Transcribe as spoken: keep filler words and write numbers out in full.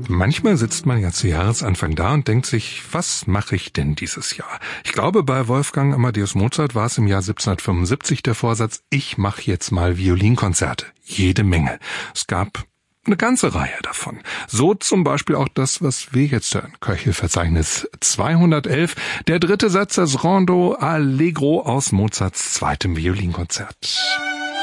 Manchmal sitzt man ja zu Jahresanfang da und denkt sich, was mache ich denn dieses Jahr? Ich glaube, bei Wolfgang Amadeus Mozart war es im Jahr siebzehnhundertfünfundsiebzig der Vorsatz, ich mache jetzt mal Violinkonzerte. Jede Menge. Es gab eine ganze Reihe davon. So zum Beispiel auch das, was wir jetzt hören. Köchelverzeichnis zweihundertelf, der dritte Satz, das Rondo Allegro aus Mozarts zweitem Violinkonzert.